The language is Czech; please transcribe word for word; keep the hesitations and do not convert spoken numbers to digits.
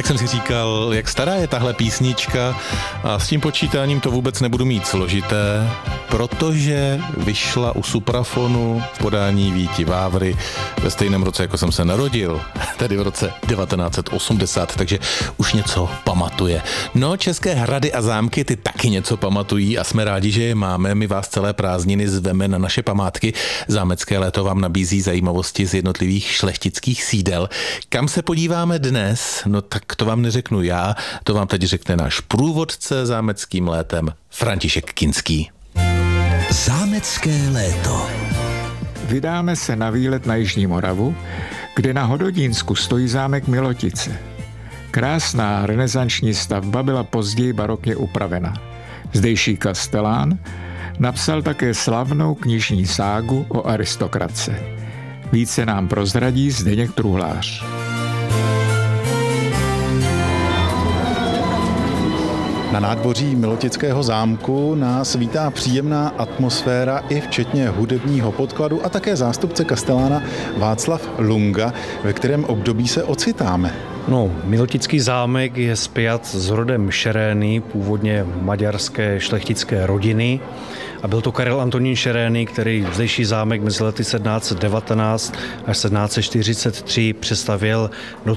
Tak jsem si říkal, jak stará je tahle písnička a s tím počítáním to vůbec nebudu mít složité, protože vyšla u Suprafonu v podání Víti Vávry ve stejném roce, jako jsem se narodil, tedy v roce devatenáct set osmdesát, takže už něco pamatuje. No, České hrady a zámky ty taky něco pamatují a jsme rádi, že je máme. My vás celé prázdniny zveme na naše památky. Zámecké léto vám nabízí zajímavosti z jednotlivých šlechtických sídel. Kam se podíváme dnes? No tak to vám neřeknu já, to vám teď řekne náš průvodce zámeckým létem František Kinský. Zámecké léto. Vydáme se na výlet na Jižní Moravu, kde na Hododínsku stojí zámek Milotice. Krásná renesanční stavba byla později barokně upravena. Zdejší kastelán napsal také slavnou knižní ságu o aristokratce. Více nám prozradí Zdeněk Truhlář. Na nádvoří Milotického zámku nás vítá příjemná atmosféra i včetně hudebního podkladu a také zástupce kastelána Václav Lunga, ve kterém období se ocitáme. No, Milotický zámek je spjat s rodem Šerény, původně maďarské šlechtické rodiny. A byl to Karel Antonín Šerény, který zdejší zámek mezi lety sedmnáct set devatenáct až sedmnáct set čtyřicet tři přestavěl do